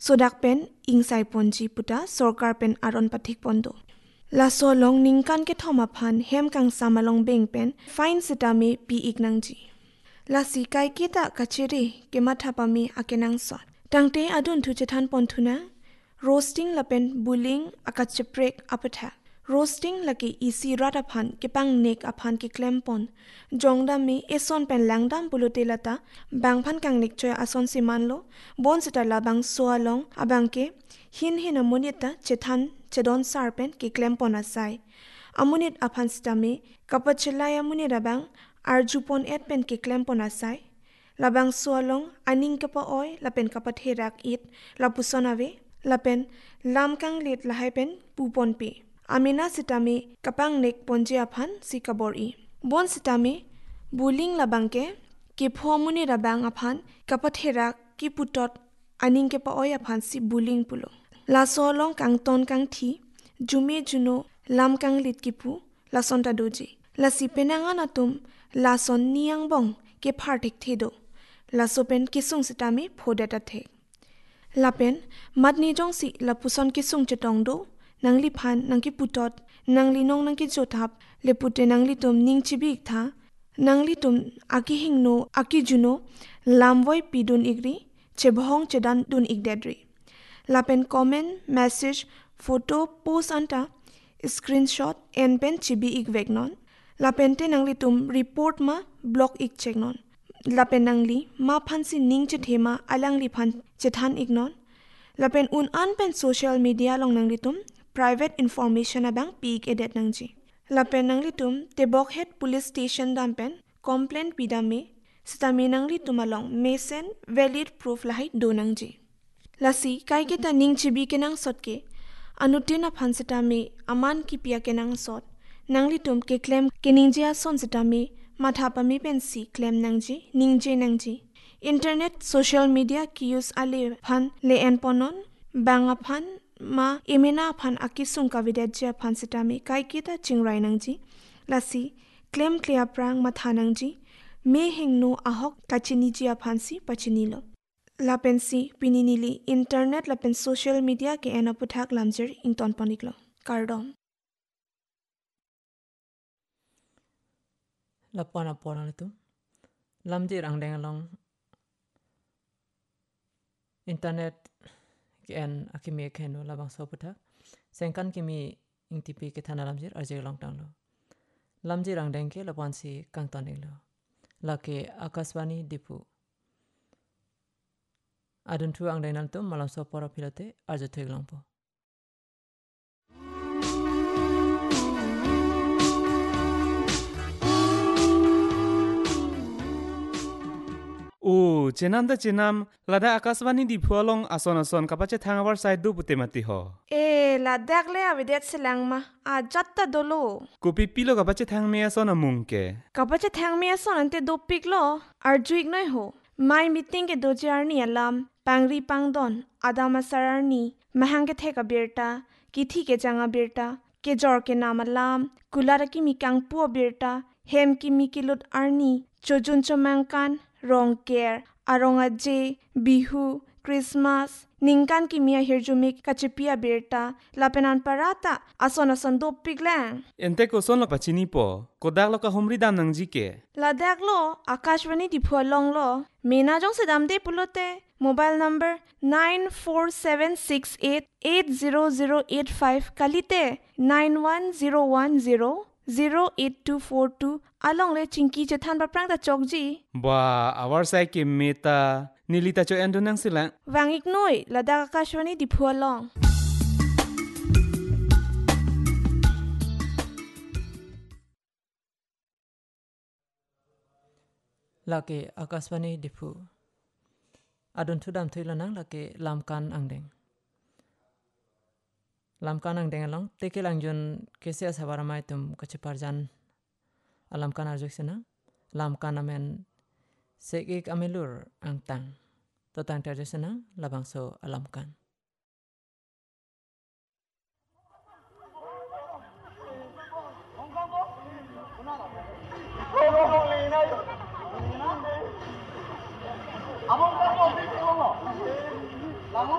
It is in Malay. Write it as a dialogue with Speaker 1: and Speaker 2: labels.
Speaker 1: sodak pen ingsai ponji puta sorkar pen aron pathik pondo laso long ningkan ke thoma phan hem kang samalong beng pen fine sitame pi iknangji lasi kai kita kachiri ke mathapami akenang sot tangte adun thu chethan ponthuna roasting lapen bullying akacheprek apatha roasting laki isi rata phan ke pang nek aphan ke klempon jongda me eson pen langdam bulute lata bang phan kang nek choy ason simanlo bon sita labang soalong abangke hin amunita chethan chedon sarpen ke klempon asai amunit aphan stame kapachelaya amunit abang arjupon et pen ke klempon asai labang soalong aning kepa oi lapen kapatherak it lapusonawe lapen lamkang lit lahai pen pupon pe amina sitame kapang nek ponje aphan si kabori bon sitame bullying labangke ke phomuni rabang aphan kapatherak ki putot aning kepa oi aphan si bullying pulo la solong kang ton kang thi jume juno lam kang lit kipu la sonta doji la si penanga natum la son niang bong ke phartik thedo la sopen kisung sitame phodeta the lapen matni jong si la puson kisung chetong do nangli phan nangki putot nangli nong nangki jothap le putte nangli tum ning chibik tha nangli tum aki hingno aki juno lamwoi pidun igri chebhong chedan dun igdedri lapen comment message photo post anta screenshot en pen chibi igvegnon lapen te nangli tum report ma block ik cheknon lapen nangli ma phansi ning che thema alangli phan chethan ignon lapen un an pen social media long nangli tum private information abang peak edit nangji lapen nangli tum tebok head police station dampen complaint pidame stami nangli tumalong mesen valid proof lahai do nangji lasi kai ke ta ning chibi kenang sotke anutina phan sitame aman ki pia kenang sot nangli tum ke claim keningja son sitame matha pami pen si claim nangji ningje nangji internet social media ki use ale phan le en ponon banga phan ma emena phan akisung kavidet je phan sitame kai kita chingrai nangji lasi claim clear prang matha nangji me hingno ahok kachini ji phan si pachini lo lapensi pininili internet lapen social media ke ena puthak lamjer inton paniklo kardom
Speaker 2: lapana pora tu lamjir ang deng long internet ke en akimi kheno labang so puthak sengkan kimi ingtipi ke thana lamjir arje long tang lo lamjir ang deng ke lapan si kang tanik lo lake akaswani dipu adun thu ang deng nal tu malam so pora pilate arje theg long po
Speaker 3: O chenam lada akaswani di phualong ason kapache thangawar side du putemati ho
Speaker 1: e ladak le avidet selang ma a jatta dolo
Speaker 3: kopi pilo kapache thangme asona mungke
Speaker 1: kapache thangme ason ante do piklo arjuik noi ho my meeting ke dojarni alam pangri pangdon adama sararni mahangke theka birta kithi ke janga birta ke jor ke namalam kulara ki mikang pu birta hem ki mikilut arni chojun chomangkan rongker arongaje bihu Christmas ningkan ki mia hirjumik kachipia birta lapenan parata ason do piglang
Speaker 3: ente ko son lo pachini po kodak lo ka humri dam nang jike
Speaker 1: ladak lo akashwani di phualong lo mena jong se damde pulote mobile number 9476880085 kalite 91010084242 along le chingki chethan ba prang ta chokji
Speaker 3: ba awar sai ke meta nilita cho endo nang sila
Speaker 1: wangik noi ladak akashwani di phualong
Speaker 2: lake akaswani dipu adun thudam thuilanang lake lamkan angdeng along tekelang jon kese sabaramai tum kachiparjan alamkan arjuksena lamkan amen sekik amelur angtang totang terjesena labangso alamkan